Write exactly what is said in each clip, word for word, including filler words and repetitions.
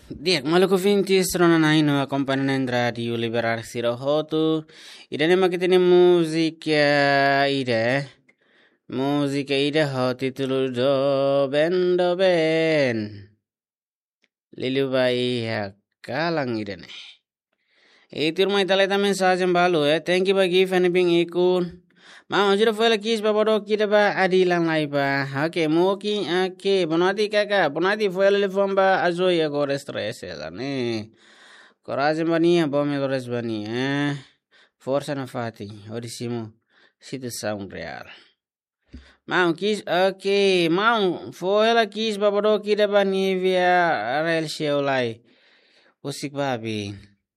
Diak maluku vintis rona naino accompagnano radio liberarsi rohotu. Ida ne makitene musica ida. Musica ida hoti tulu do ben do ben. Lilu bai ya kalang ida ne. Itir mai taleta mensagem balu eh. Thank you bagi fan ping ikun. Mau jiro fela kis ba bodo kita ba adilang lai ba. Oke moki oke bonati kaka bonati fela le fomba azo ya gore stress la ne. Coragem bania bome gores bania. Força na fati. Odissimo. Situ sound real. Mau kis oke mau fela kis ba bodo kita ba ni via rel sheolai. Usik babi.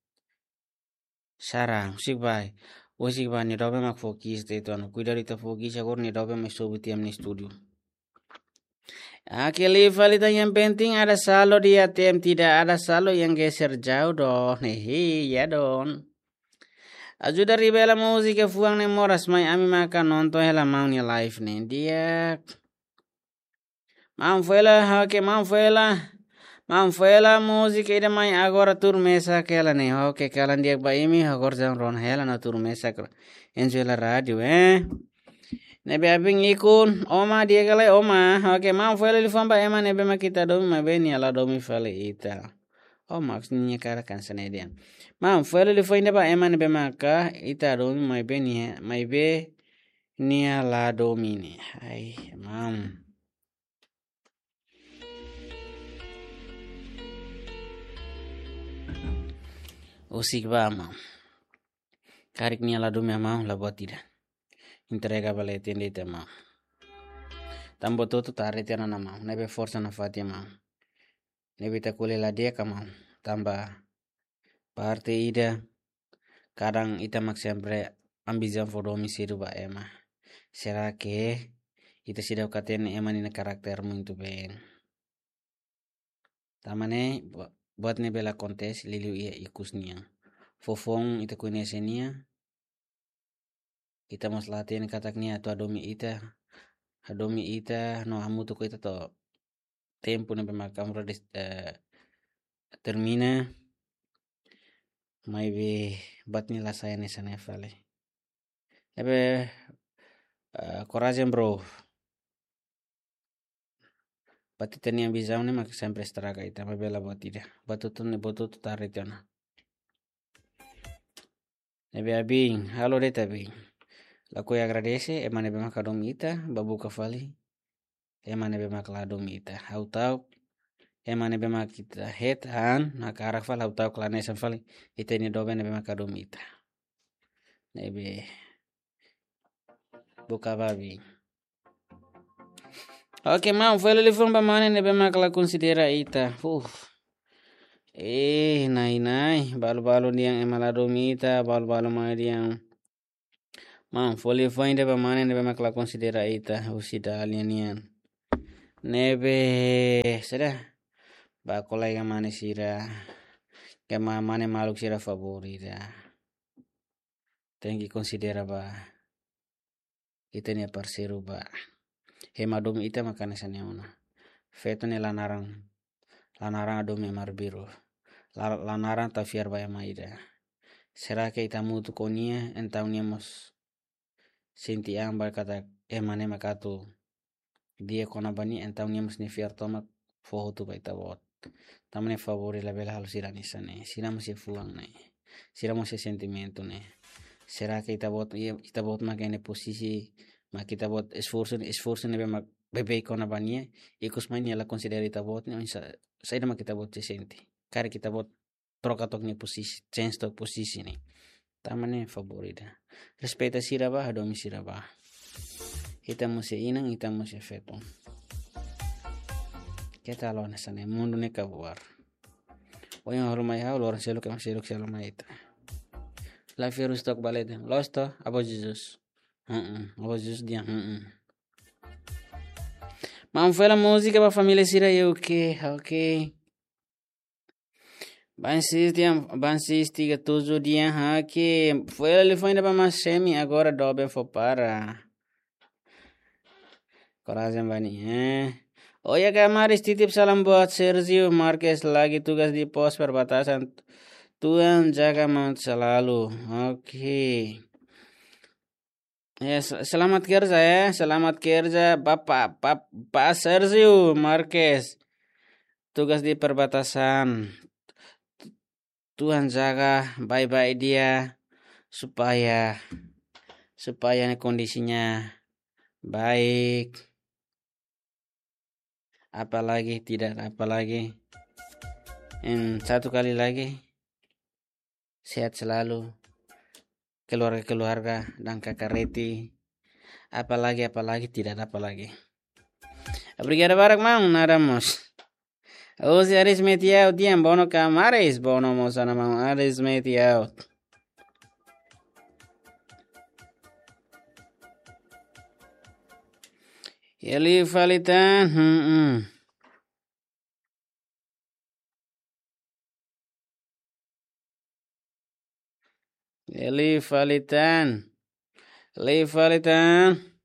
Sarang usik bai. Usik ba ni dobe mak fokis de tono. Cuidado ita fokis agora ni dobe mak sobutiam ni studio. Aquele valida yang penting ada saldo di A T M, tidak ada saldo yang geser jauh dong. Hehe, ya don. Aju dari bela musika fuang ne moras mai ami makan nonton hela mau ni live ne dia. Mau fela hake mau fela. Mau fela musika ida mai agora tur mesa kela ne. Oke kalan dia ba imi agora jang ron hela na tur mesa. Enjoy la radio eh. Nebe abing ikun oma dia kale oma oke mau fele li famba ema nebe makita domi mabeni ala domi fele ita oh maksudnya kara kan sanedian mau fele li foinde ba ema nebe maka ita domi mabeni mabe ni ala domi ni ai mam usik ba mam karik ni ala domi mam la buat tidak entrega vale tiende tema tambo toto tare tiana nama nebe forza na fatia ma nebe takule la dia kama tamba parte ida kadang ita mak sempre ambizan fodomi siru ba ema será que ita sida katen ema ni karakter muito bem tamane buat nebe la kontes liliu ia ikusnia fofong ita kuinesenia ita mas latihan kataknya atau adomi ita adomi ita no amu tu ita to tempo na pemakam rodis uh, termina mai be batni la saya ne sana fale ebe uh, corajem bro bati tani ambizau ne mak sempre estraga ita mai bela botida batutun ne botutu taretana ebe abing halo deta bing la koi agradece emane be makadomita babuka fali emane be makladomita hautau emane be makita het han nakarak fal hautau klanesan fali iteni dobe ne be makadomita nebe buka babi oke mau fali lifon ba mane ne be makla considera ita uh eh nai nai balu-balu diang emaladomita balu-balu mai diang Mam, foli find ba mane nebe makla considera ita usida alienian. Nebe sada ba kolega mane sira kema mane maluk sira favorita. Tengi considera ba ita ni parceiro ba. Hema dom ita makane saneona. Feto ne lanarang lanarang adome marbiru. Lanarang tafiar ba maida. Será que ita mutu konia entauniamos Sinti ang berkata emane makatu dia kona bani entau niam snifiar tomak foho tu baita bot tamane favori la bela halus irani sane sira masih fuang ne sira masih sentimento ne será que ita bot ita bot makene posisi mak kita bot esforço esforço ne mak bebe kona bani ikus main la considera ita bot ne saida mak kita bot se senti kare kita bot troca tok ni posisi change tok posisi ne tamane favorita respeta siraba adomi siraba ita muse inang ita muse feton kita lo nasane mundo ne kabuar oyan hormai ha lor selo ke maselo selo maita la feru stok balete losto abo jesus heeh abo jesus dia heeh mam fela música ba família sira eu que okay Bansistiam, bansistiga todo dia aqui. Foi ele foi ainda para mais semi agora dobe for para. Coragem bani eh. Oh ya Kak Maris, titip salam buat Sergio Marquez lagi tugas di pos perbatasan. Tuhan jaga maut selalu. Oke. Ya, sel- selamat kerja ya. Selamat kerja Bapak Pak Pak Sergio Marquez. Tugas di perbatasan. Tuhan jaga baik-baik dia supaya supaya kondisinya baik. Apalagi tidak apalagi. Dan satu kali lagi sehat selalu keluarga-keluarga dan kakak Reti. Apalagi apalagi tidak apalagi. Obrigado barak mang naramos. Os arismetiao tiam bono camares bono mosana mang arismetiao. Eli falitan. Hmm, hmm. Eli falitan. Eli falitan.